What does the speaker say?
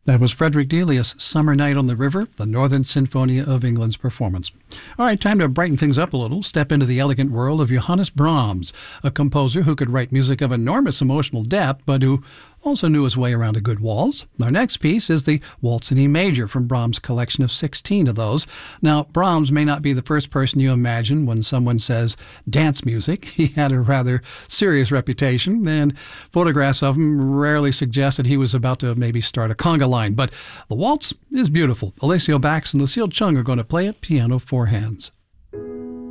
That was Frederick Delius' Summer Night on the River, the Northern Sinfonia of England's performance. All right, time to brighten things up a little. Step into the elegant world of Johannes Brahms, a composer who could write music of enormous emotional depth, but who also knew his way around a good waltz. Our next piece is the Waltz in E Major from Brahms' collection of 16 of those. Now, Brahms may not be the first person you imagine when someone says dance music. He had a rather serious reputation, and photographs of him rarely suggest that he was about to maybe start a conga line. But the waltz is beautiful. Alessio Bax and Lucille Chung are going to play it piano four hands.